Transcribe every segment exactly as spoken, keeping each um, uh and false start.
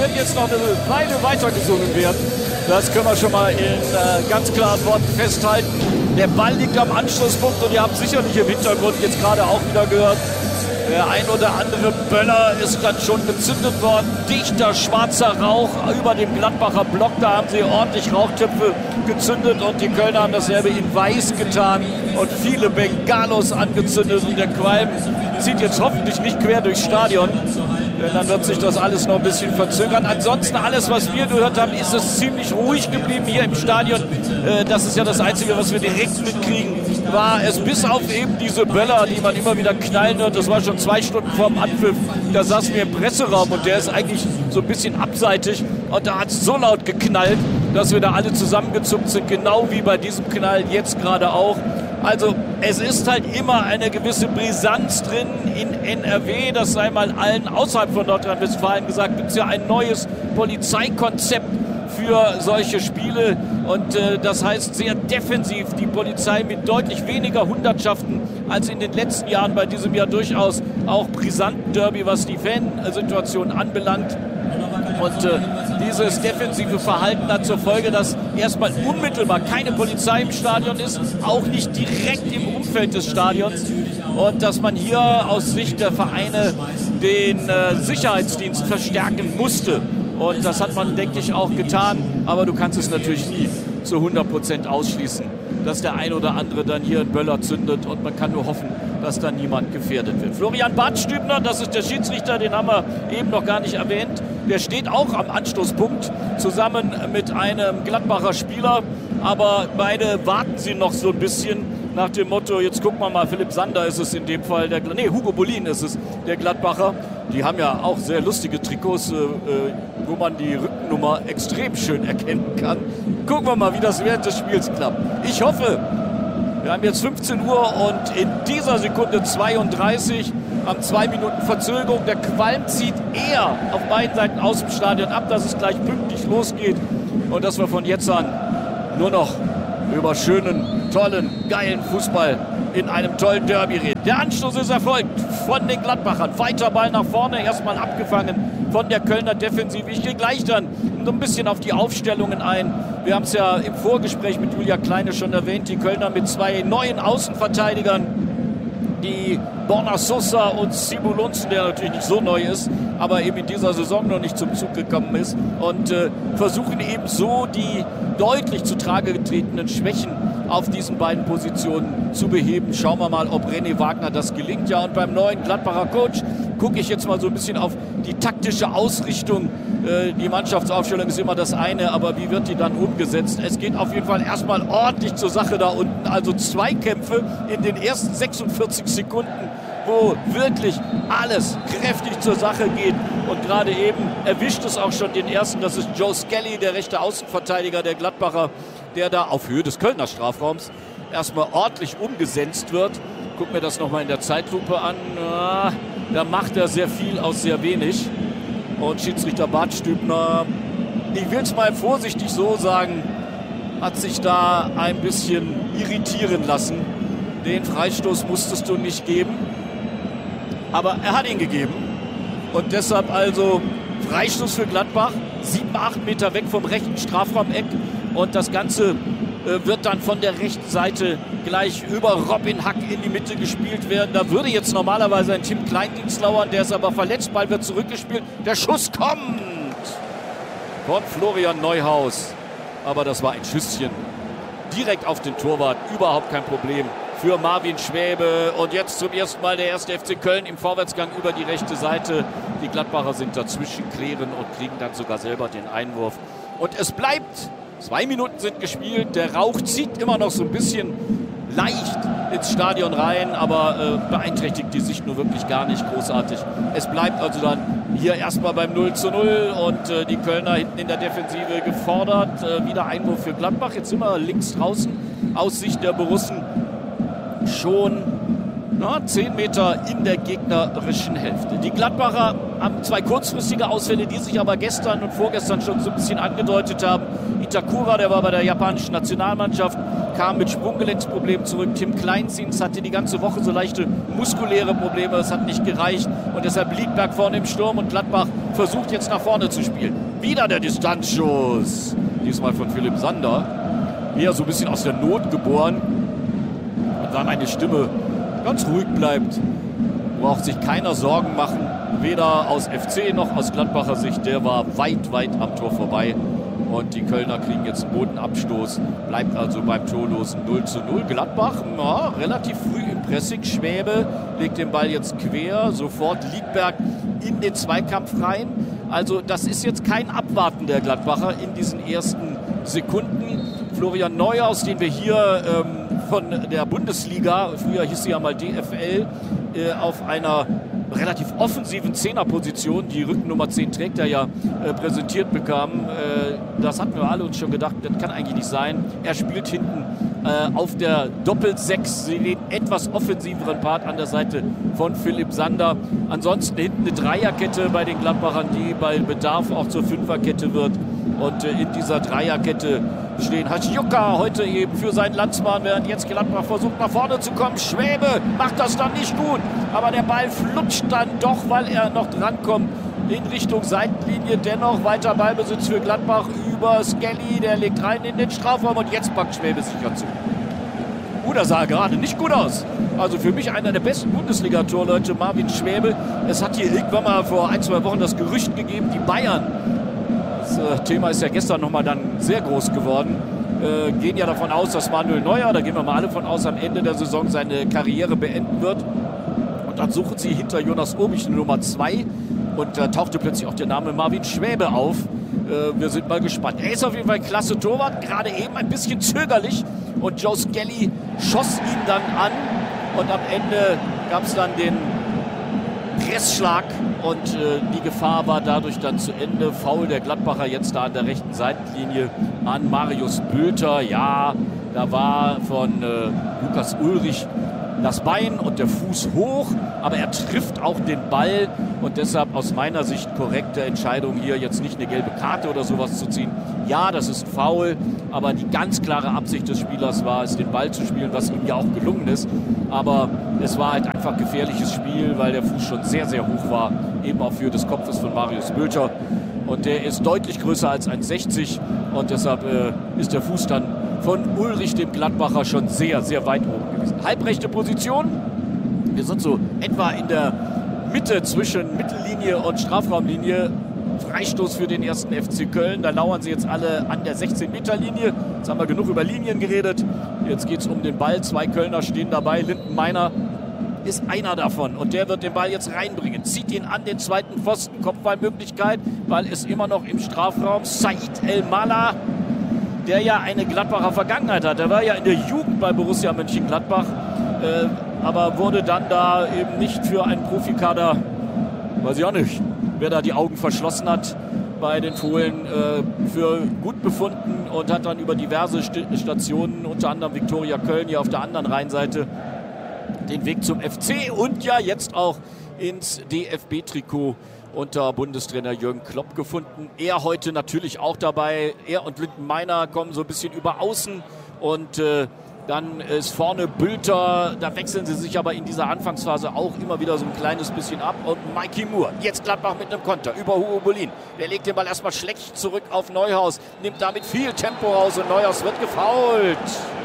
wird jetzt noch eine Weile weitergesungen werden. Das können wir schon mal in äh, ganz klaren Worten festhalten. Der Ball liegt am Anschlusspunkt und ihr habt sicherlich im Hintergrund jetzt gerade auch wieder gehört, der ein oder andere Böller ist dann schon gezündet worden. Dichter schwarzer Rauch über dem Gladbacher Block. Da haben sie ordentlich Rauchtöpfe gezündet und die Kölner haben dasselbe in weiß getan und viele Bengalos angezündet. Und der Qualm zieht jetzt hoffentlich nicht quer durchs Stadion, denn dann wird sich das alles noch ein bisschen verzögern. Ansonsten alles, was wir gehört haben, ist es ziemlich ruhig geblieben hier im Stadion. Das ist ja das Einzige, was wir direkt mitkriegen. War es bis auf eben diese Böller, die man immer wieder knallen hört. Das war schon zwei Stunden vor dem Anpfiff. Da saßen wir im Presseraum und der ist eigentlich so ein bisschen abseitig. Und da hat es so laut geknallt, dass wir da alle zusammengezuckt sind. Genau wie bei diesem Knall jetzt gerade auch. Also es ist halt immer eine gewisse Brisanz drin in N R W. Das sei mal allen außerhalb von Nordrhein-Westfalen gesagt. Gibt es ja ein neues Polizeikonzept für solche Spiele und äh, das heißt sehr defensiv. Die Polizei mit deutlich weniger Hundertschaften als in den letzten Jahren, bei diesem Jahr durchaus auch brisanten Derby, was die Fansituation anbelangt. Und äh, dieses defensive Verhalten hat zur Folge, dass erstmal unmittelbar keine Polizei im Stadion ist, auch nicht direkt im Umfeld des Stadions. Und dass man hier aus Sicht der Vereine den äh, Sicherheitsdienst verstärken musste. Und das hat man, denke ich, auch getan. Aber du kannst es natürlich nie zu hundert Prozent ausschließen, dass der ein oder andere dann hier einen Böller zündet. Und man kann nur hoffen, dass da niemand gefährdet wird. Florian Badstübner, das ist der Schiedsrichter, den haben wir eben noch gar nicht erwähnt. Der steht auch am Anstoßpunkt zusammen mit einem Gladbacher Spieler. Aber beide warten sie noch so ein bisschen nach dem Motto, jetzt gucken wir mal, Philipp Sander ist es in dem Fall, der, nee, Hugo Bolin ist es, der Gladbacher. Die haben ja auch sehr lustige Trikots, äh, wo man die Rückennummer extrem schön erkennen kann. Gucken wir mal, wie das während des Spiels klappt. Ich hoffe, wir haben jetzt fünfzehn Uhr und in dieser Sekunde zweiunddreißig, haben zwei Minuten Verzögerung. Der Qualm zieht eher auf beiden Seiten aus dem Stadion ab, dass es gleich pünktlich losgeht und dass wir von jetzt an nur noch über schönen, tollen, geilen Fußball in einem tollen Derby reden. Der Anstoß ist erfolgt von den Gladbachern. Weiter Ball nach vorne, erstmal abgefangen von der Kölner Defensive. Ich gehe gleich dann so ein bisschen auf die Aufstellungen ein. Wir haben es ja im Vorgespräch mit Julia Kleine schon erwähnt, die Kölner mit zwei neuen Außenverteidigern, die Borna Sosa und Sibu Lunzen, der natürlich nicht so neu ist, aber eben in dieser Saison noch nicht zum Zug gekommen ist und äh, versuchen eben so die deutlich zutage getretenen Schwächen auf diesen beiden Positionen zu beheben. Schauen wir mal, ob René Wagner das gelingt. Ja, und beim neuen Gladbacher Coach gucke ich jetzt mal so ein bisschen auf die taktische Ausrichtung. Äh, die Mannschaftsaufstellung ist immer das eine, aber wie wird die dann umgesetzt? Es geht auf jeden Fall erstmal ordentlich zur Sache da unten. Also Zweikämpfe in den ersten sechsundvierzig Sekunden, wo wirklich alles kräftig zur Sache geht. Und gerade eben erwischt es auch schon den ersten. Das ist Joe Skelly, der rechte Außenverteidiger der Gladbacher, der da auf Höhe des Kölner Strafraums erstmal ordentlich umgesetzt wird. Guck mir das nochmal in der Zeitlupe an. Ja, da macht er sehr viel aus sehr wenig. Und Schiedsrichter Badstübner, ich will es mal vorsichtig so sagen, hat sich da ein bisschen irritieren lassen. Den Freistoß musstest du nicht geben. Aber er hat ihn gegeben. Und deshalb also Freistoß für Gladbach, sieben, acht Meter weg vom rechten Strafraumeck. Und das Ganze äh, wird dann von der rechten Seite gleich über Robin Hack in die Mitte gespielt werden. Da würde jetzt normalerweise ein Tim Kleindienst lauern, der ist aber verletzt. Ball wird zurückgespielt. Der Schuss kommt von Florian Neuhaus. Aber das war ein Schüsschen direkt auf den Torwart. Überhaupt kein Problem für Marvin Schwäbe. Und jetzt zum ersten Mal der erste F C Köln im Vorwärtsgang über die rechte Seite. Die Gladbacher sind dazwischen, klären und kriegen dann sogar selber den Einwurf. Und es bleibt, zwei Minuten sind gespielt. Der Rauch zieht immer noch so ein bisschen leicht ins Stadion rein, aber äh, beeinträchtigt die Sicht nur wirklich gar nicht großartig. Es bleibt also dann hier erstmal beim null zu null und äh, die Kölner hinten in der Defensive gefordert. Äh, wieder Einwurf für Gladbach. Jetzt sind wir links draußen aus Sicht der Borussen schon na, zehn Meter in der gegnerischen Hälfte. Die Gladbacher haben zwei kurzfristige Ausfälle, die sich aber gestern und vorgestern schon so ein bisschen angedeutet haben. Itakura, der war bei der japanischen Nationalmannschaft, kam mit Sprunggelenksproblemen zurück. Tim Kleindienst hatte die ganze Woche so leichte muskuläre Probleme. Es hat nicht gereicht. Und deshalb Liedberg vorne im Sturm und Gladbach versucht jetzt nach vorne zu spielen. Wieder der Distanzschuss. Diesmal von Philipp Sander. Eher so ein bisschen aus der Not geboren. Und weil meine Stimme ganz ruhig bleibt, braucht sich keiner Sorgen machen. Weder aus F C noch aus Gladbacher Sicht. Der war weit, weit am Tor vorbei. Und die Kölner kriegen jetzt einen Bodenabstoß. Bleibt also beim torlosen null zu null. Gladbach, ja, relativ früh im Pressing. Schwäbe legt den Ball jetzt quer. Sofort Liedberg in den Zweikampf rein. Also das ist jetzt kein Abwarten der Gladbacher in diesen ersten Sekunden. Florian Neuhaus, den wir hier ähm, von der Bundesliga, früher hieß sie ja mal D F L, äh, auf einer relativ offensiven Zehnerposition, die Rückennummer zehn trägt er ja, äh, präsentiert bekam. Äh, das hatten wir alle uns schon gedacht, das kann eigentlich nicht sein. Er spielt hinten äh, auf der Doppel-Sechs, den etwas offensiveren Part an der Seite von Philipp Sander. Ansonsten hinten eine Dreierkette bei den Gladbachern, die bei Bedarf auch zur Fünferkette wird. Und äh, in dieser Dreierkette stehen Haschjuka heute eben für seinen Landsmann, während jetzt Gladbach versucht nach vorne zu kommen. Schwäbe macht das dann nicht gut, aber der Ball flutscht dann doch, weil er noch drankommt in Richtung Seitenlinie. Dennoch weiter Ballbesitz für Gladbach über Skelly, der legt rein in den Strafraum und jetzt packt Schwäbe sicher zu. Uh, das sah gerade nicht gut aus. Also für mich einer der besten Bundesliga-Torleute, Marvin Schwäbe. Es hat hier irgendwann mal vor ein, zwei Wochen das Gerücht gegeben, die Bayern, das äh, Thema ist ja gestern nochmal dann sehr groß geworden, äh, gehen ja davon aus, dass Manuel Neuer, da gehen wir mal alle von aus, am Ende der Saison seine Karriere beenden wird. Und dann suchen sie hinter Jonas Obich eine Nummer zwei und da tauchte plötzlich auch der Name Marvin Schwäbe auf. Äh, wir sind mal gespannt. Er ist auf jeden Fall klasse Torwart, gerade eben ein bisschen zögerlich und Joe Skelly schoss ihn dann an und am Ende gab es dann den Pressschlag und äh, die Gefahr war dadurch dann zu Ende. Foul der Gladbacher jetzt da an der rechten Seitenlinie an Marius Bülter. Ja, da war von äh, Lukas Ulrich das Bein und der Fuß hoch, aber er trifft auch den Ball und deshalb aus meiner Sicht korrekte Entscheidung hier jetzt nicht eine gelbe Karte oder sowas zu ziehen. Ja, das ist Foul, aber die ganz klare Absicht des Spielers war es, den Ball zu spielen, was ihm ja auch gelungen ist. Aber es war halt einfach gefährliches Spiel, weil der Fuß schon sehr, sehr hoch war, eben auf Höhe des Kopfes von Marius Bülter. Und der ist deutlich größer als eins sechzig und deshalb äh, ist der Fuß dann von Ulrich, dem Gladbacher, schon sehr, sehr weit oben gewesen. Halbrechte Position. Wir sind so etwa in der Mitte zwischen Mittellinie und Strafraumlinie. Freistoß für den ersten F C Köln. Da lauern sie jetzt alle an der sechzehn Meter Linie. Jetzt haben wir genug über Linien geredet. Jetzt geht es um den Ball. Zwei Kölner stehen dabei. Linden Meiner ist einer davon. Und der wird den Ball jetzt reinbringen. Zieht ihn an den zweiten Pfosten. Kopfballmöglichkeit. Ball ist immer noch im Strafraum. Said El-Mala, der ja eine Gladbacher Vergangenheit hat. Der war ja in der Jugend bei Borussia Mönchengladbach. Äh, aber wurde dann da eben nicht für einen Profikader, weiß ich auch nicht, wer da die Augen verschlossen hat bei den Fohlen, äh, für gut befunden und hat dann über diverse St- Stationen, unter anderem Viktoria Köln hier auf der anderen Rheinseite, den Weg zum F C und ja jetzt auch ins D F B-Trikot unter Bundestrainer Jürgen Klopp gefunden. Er heute natürlich auch dabei. Er und Linden Meiner kommen so ein bisschen über außen und äh, dann ist vorne Bülter, da wechseln sie sich aber in dieser Anfangsphase auch immer wieder so ein kleines bisschen ab. Und Mikey Moore, jetzt Gladbach mit einem Konter über Hugo Bolin. Der legt den Ball erstmal schlecht zurück auf Neuhaus, nimmt damit viel Tempo raus und Neuhaus wird gefoult.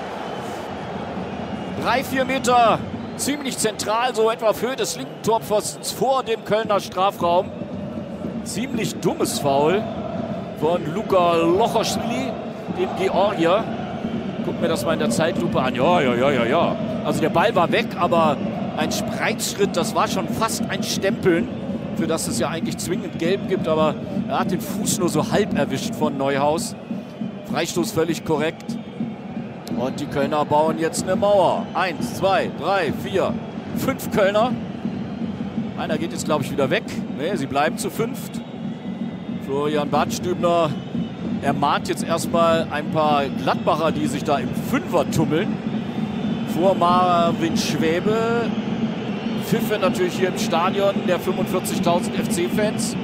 Drei, vier Meter, ziemlich zentral, so etwa auf Höhe des linken Torpfostens vor dem Kölner Strafraum. Ziemlich dummes Foul von Luka Lochoschwili, dem Georgier. Guck mir das mal in der Zeitlupe an. Ja, ja, ja, ja, ja. Also der Ball war weg, aber ein Spreizschritt, das war schon fast ein Stempeln, für das es ja eigentlich zwingend gelb gibt, aber er hat den Fuß nur so halb erwischt von Neuhaus. Freistoß völlig korrekt. Und die Kölner bauen jetzt eine Mauer. Eins, zwei, drei, vier, fünf Kölner. Einer geht jetzt, glaube ich, wieder weg. Nee, sie bleiben zu fünft. Florian Badstübner ermahnt jetzt erstmal ein paar Gladbacher, die sich da im Fünfer tummeln. Vor Marvin Schwäbe Pfiffe natürlich hier im Stadion der fünfundvierzigtausend F C-Fans.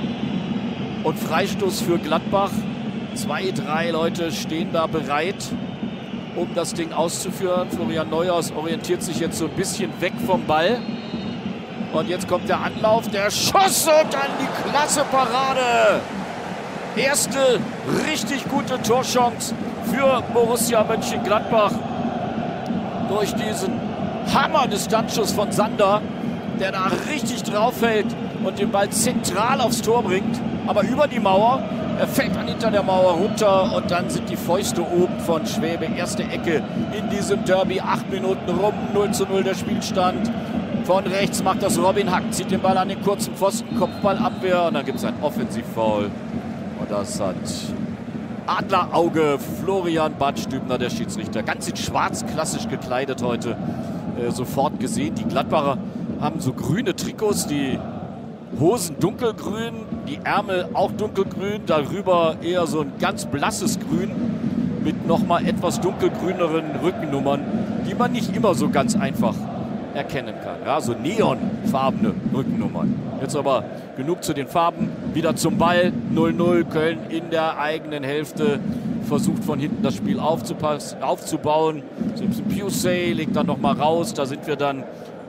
Und Freistoß für Gladbach. Zwei, drei Leute stehen da bereit, um das Ding auszuführen. Florian Neuhaus orientiert sich jetzt so ein bisschen weg vom Ball. Und jetzt kommt der Anlauf, der Schuss und dann die klasse Parade. Erste richtig gute Torchance für Borussia Mönchengladbach durch diesen Hammer-Distanzschuss von Sander, der da richtig drauf fällt und den Ball zentral aufs Tor bringt, aber über die Mauer. Er fällt dann hinter der Mauer runter und dann sind die Fäuste oben von Schwäbe. Erste Ecke in diesem Derby, acht Minuten rum, null zu null der Spielstand. Von rechts macht das Robin Hack, zieht den Ball an den kurzen Pfosten, Kopfballabwehr und dann gibt es ein Offensivfoul. Und das hat Adlerauge Florian Badstübner, der Schiedsrichter. Ganz in schwarz, klassisch gekleidet heute, äh, sofort gesehen. Die Gladbacher haben so grüne Trikots, die Hosen dunkelgrün, die Ärmel auch dunkelgrün, darüber eher so ein ganz blasses Grün mit nochmal etwas dunkelgrüneren Rückennummern, die man nicht immer so ganz einfach erkennen kann. Ja, so neonfarbene Rückennummern. Jetzt aber genug zu den Farben. Wieder zum Ball. null null. Köln in der eigenen Hälfte. Versucht von hinten das Spiel aufzubauen. Pusey legt dann nochmal raus. Da sind wir dann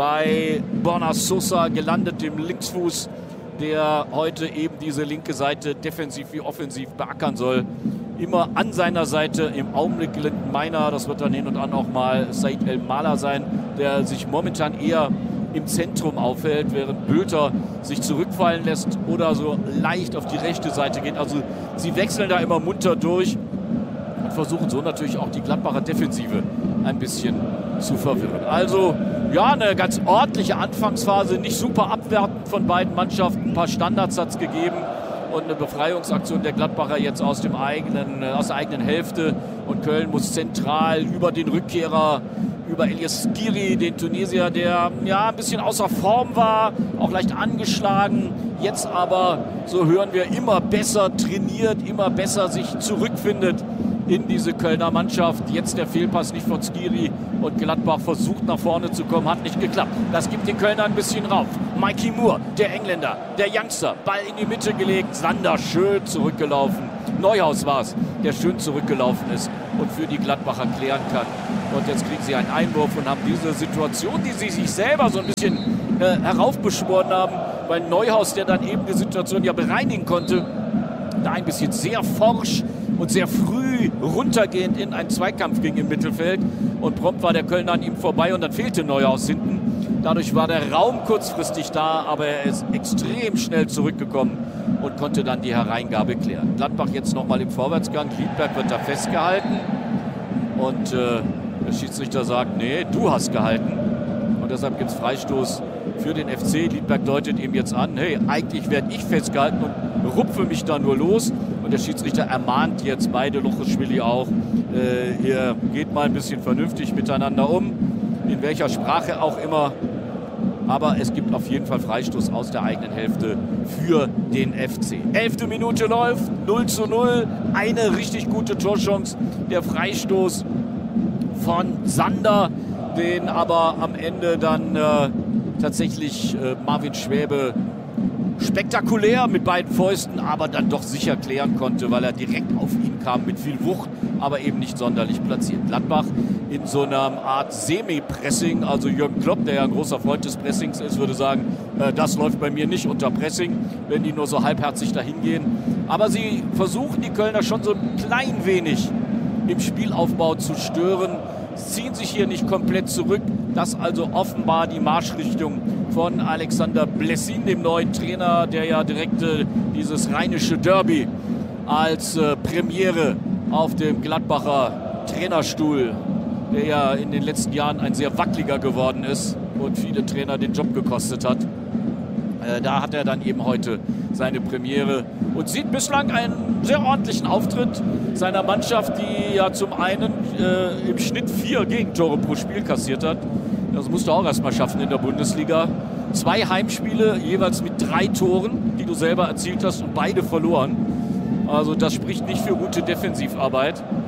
bei Borna Sosa gelandet, dem Linksfuß, der heute eben diese linke Seite defensiv wie offensiv beackern soll. Immer an seiner Seite, im Augenblick Linden Meiner, das wird dann hin und an auch mal Said El Mala sein, der sich momentan eher im Zentrum aufhält, während Bülter sich zurückfallen lässt oder so leicht auf die rechte Seite geht. Also sie wechseln da immer munter durch und versuchen so natürlich auch die Gladbacher Defensive ein bisschen zu verwirren. Also ja, eine ganz ordentliche Anfangsphase, nicht super abwertend von beiden Mannschaften. Ein paar Standards hat es gegeben und eine Befreiungsaktion der Gladbacher jetzt aus, dem eigenen, aus der eigenen Hälfte. Und Köln muss zentral über den Rückkehrer, über Elias Skiri, den Tunesier, der ja ein bisschen außer Form war, auch leicht angeschlagen. Jetzt aber, so hören wir, immer besser trainiert, immer besser sich zurückfindet in diese Kölner Mannschaft. Jetzt der Fehlpass nicht von Skiri und Gladbach versucht nach vorne zu kommen, hat nicht geklappt. Das gibt den Kölner ein bisschen rauf. Mikey Moore, der Engländer, der Youngster, Ball in die Mitte gelegt, Sander schön zurückgelaufen. Neuhaus war es, der schön zurückgelaufen ist und für die Gladbacher klären kann. Und jetzt kriegen sie einen Einwurf und haben diese Situation, die sie sich selber so ein bisschen äh, heraufbeschworen haben, weil Neuhaus, der dann eben die Situation ja bereinigen konnte, da ein bisschen sehr forsch und sehr früh runtergehend in einen Zweikampf ging im Mittelfeld. Und prompt war der Kölner an ihm vorbei und dann fehlte Neuhaus hinten. Dadurch war der Raum kurzfristig da, aber er ist extrem schnell zurückgekommen und konnte dann die Hereingabe klären. Gladbach jetzt nochmal im Vorwärtsgang. Liedberg wird da festgehalten. Und äh, der Schiedsrichter sagt, nee, du hast gehalten. Und deshalb gibt es Freistoß für den F C. Liedberg deutet ihm jetzt an, hey, eigentlich werde ich festgehalten und rupfe mich da nur los. Und der Schiedsrichter ermahnt jetzt beide, Lochus-Schwili auch, äh, ihr geht mal ein bisschen vernünftig miteinander um, in welcher Sprache auch immer. Aber es gibt auf jeden Fall Freistoß aus der eigenen Hälfte für den F C. Elfte Minute läuft, null zu null, eine richtig gute Torchance, der Freistoß von Sander, den aber am Ende dann äh, tatsächlich äh, Marvin Schwäbe spektakulär mit beiden Fäusten, aber dann doch sicher klären konnte, weil er direkt auf ihn kam mit viel Wucht, aber eben nicht sonderlich platziert. Gladbach in so einer Art Semi-Pressing, also Jürgen Klopp, der ja ein großer Freund des Pressings ist, würde sagen, äh, das läuft bei mir nicht unter Pressing, wenn die nur so halbherzig dahin gehen. Aber sie versuchen, die Kölner schon so ein klein wenig im Spielaufbau zu stören, ziehen sich hier nicht komplett zurück. Das also offenbar die Marschrichtung von Alexander Blessin, dem neuen Trainer, der ja direkt äh, dieses rheinische Derby als äh, Premiere auf dem Gladbacher Trainerstuhl, der ja in den letzten Jahren ein sehr wackeliger geworden ist und viele Trainer den Job gekostet hat. Äh, da hat er dann eben heute seine Premiere und sieht bislang einen sehr ordentlichen Auftritt seiner Mannschaft, die ja zum einen äh, im Schnitt vier Gegentore pro Spiel kassiert hat. Das musst du auch erstmal schaffen in der Bundesliga. Zwei Heimspiele, jeweils mit drei Toren, die du selber erzielt hast und beide verloren. Also das spricht nicht für gute Defensivarbeit.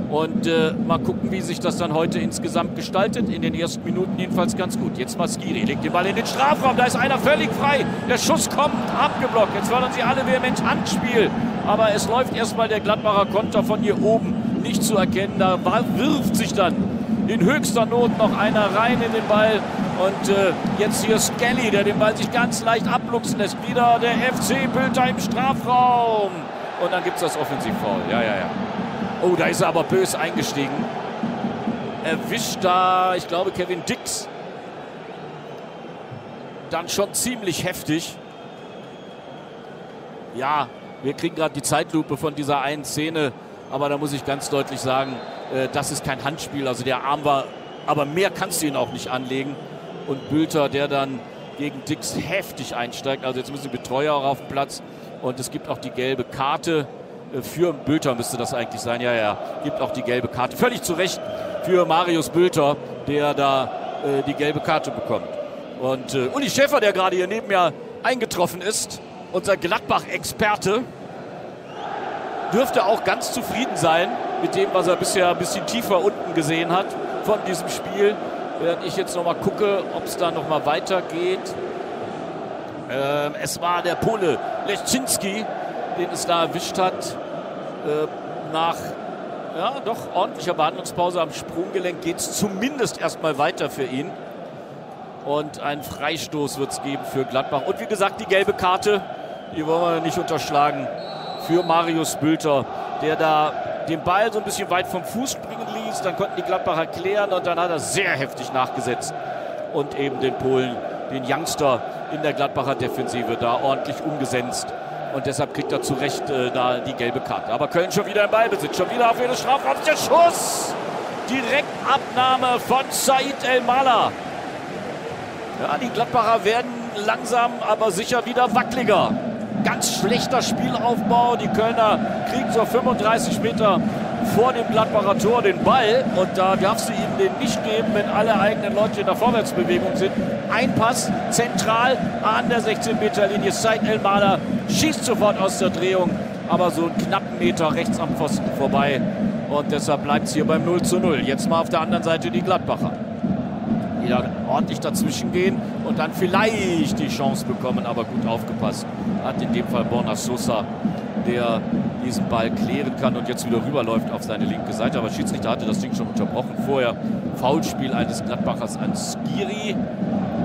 Und äh, mal gucken, wie sich das dann heute insgesamt gestaltet. In den ersten Minuten jedenfalls ganz gut. Jetzt mal Skiri, legt den Ball in den Strafraum. Da ist einer völlig frei. Der Schuss kommt, abgeblockt. Jetzt fördern sie alle vehement Handspiel. Aber es läuft erstmal der Gladbacher Konter von hier oben nicht zu erkennen. Da wirft sich dann in höchster Not noch einer rein in den Ball. Und äh, jetzt hier Skelly, der den Ball sich ganz leicht abluchsen lässt. Wieder der F C Bülter im Strafraum. Und dann gibt es das Offensivfoul. Ja, ja, ja. Oh, da ist er aber böse eingestiegen. Erwischt da, ich glaube, Kevin Dix. Dann schon ziemlich heftig. Ja, wir kriegen gerade die Zeitlupe von dieser einen Szene. Aber da muss ich ganz deutlich sagen, äh, das ist kein Handspiel. Also der Arm war, aber mehr kannst du ihn auch nicht anlegen. Und Bülter, der dann gegen Dix heftig einsteigt. Also jetzt müssen die Betreuer auch auf den Platz. Und es gibt auch die gelbe Karte. Für Bülter müsste das eigentlich sein. Ja, ja, gibt auch die gelbe Karte. Völlig zu Recht für Marius Bülter, der da äh, die gelbe Karte bekommt. Und äh, Uli Schäfer, der gerade hier neben mir eingetroffen ist, unser Gladbach-Experte, dürfte auch ganz zufrieden sein mit dem, was er bisher ein bisschen tiefer unten gesehen hat von diesem Spiel. Während ich jetzt noch mal gucke, ob es da noch mal weitergeht. Ähm, es war der Pole Leszczynski, den es da erwischt hat, äh, nach ja, doch ordentlicher Behandlungspause am Sprunggelenk geht es zumindest erstmal weiter für ihn. Und einen Freistoß wird es geben für Gladbach. Und wie gesagt, die gelbe Karte, die wollen wir nicht unterschlagen, für Marius Bülter, der da den Ball so ein bisschen weit vom Fuß springen ließ. Dann konnten die Gladbacher klären und dann hat er sehr heftig nachgesetzt. Und eben den Polen, den Youngster in der Gladbacher Defensive da ordentlich umgesetzt. Und deshalb kriegt er zu Recht äh, da die gelbe Karte. Aber Köln schon wieder im Ballbesitz, schon wieder auf ihre Strafraum. Der Schuss! Direktabnahme von Said El-Mala. Ja, die Gladbacher werden langsam, aber sicher wieder wackeliger. Ganz schlechter Spielaufbau. Die Kölner kriegen so fünfunddreißig Meter vor dem Gladbacher Tor den Ball. Und da darfst du ihnen den nicht geben, wenn alle eigenen Leute in der Vorwärtsbewegung sind. Ein Pass zentral an der sechzehn Meter Linie. Said El-Mala schießt sofort aus der Drehung, aber so einen knappen Meter rechts am Pfosten vorbei. Und deshalb bleibt es hier beim null zu null. Jetzt mal auf der anderen Seite die Gladbacher, die da ordentlich dazwischen gehen und dann vielleicht die Chance bekommen, aber gut aufgepasst hat in dem Fall Borna Sosa, der diesen Ball klären kann und jetzt wieder rüberläuft auf seine linke Seite. Aber Schiedsrichter hatte das Ding schon unterbrochen. Vorher Foulspiel eines Gladbachers an Skiri.